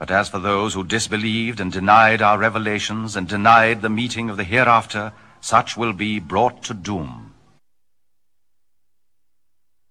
But as for those who disbelieved and denied our revelations and denied the meeting of the hereafter, such will be brought to doom.